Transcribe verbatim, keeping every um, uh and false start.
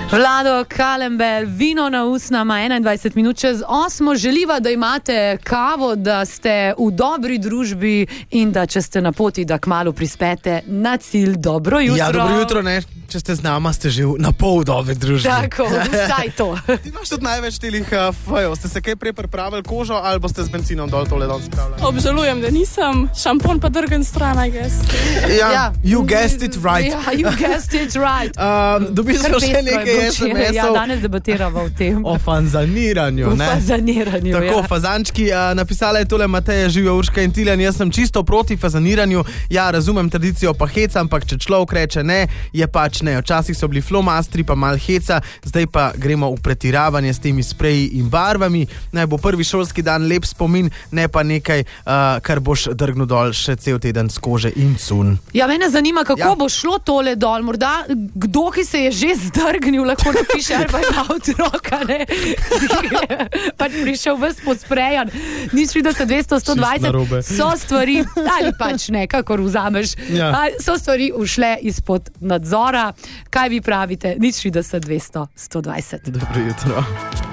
Vlado Kalembel, vino na usnama, enaindvajset minut čez osmo. Želiva, da imate kavo, da ste v dobri družbi in da če ste na poti, da kmalu prispete na cilj. Dobro jutro. Ja, dobro jutro, ne. Če ste z nama, ste že na pol dobri družbi. Tako, vsaj to. Ti imaš tudi največ telih uh, fajo. Ste se kaj prej pripravili kožo ali boste z benzinom dol tole danes spravljali? Obžalujem, da nisem. Šampon pa drgen stran, I guess. Ja, Ja. you guessed it right. Ja, you guessed it right. Um, dobili smo še nekaj es em esov. Ja, danes debatiramo o tem. O fanzaniranju, O ne? fazaniranju, Tako, ja. fazančki, uh, napisala je tole Mateja Živja, Urška in Tiljan. Jaz sem čisto proti fazaniranju. Ja, razumem tradicijo pa heca, ampak če človek reče ne, je pač ne. Včasih so bili flomastri pa mal heca, zdaj pa gremo v pretiravanje s temi spreji in barvami. Naj bo prvi šolski dan lep spomin, ne pa nekaj, uh, kar boš drgnil dol še cel teden z kože in cun. Ja, mene zanima, kako Ja. bo šlo tole dol. Morda kdo, ki se je že zdrgnil, lahko napiše, ali pa ima otroka, ne? Pač prišel ves podsprejan. Nič trideset, dvesto, sto dvajset. narobe. So stvari, ali pač ne, kakor vzameš. Ja. A, so stvari ušle izpod nadzora. Kaj vi pravite? Nič trideset, dvesto, sto dvajset. Dobro jutro.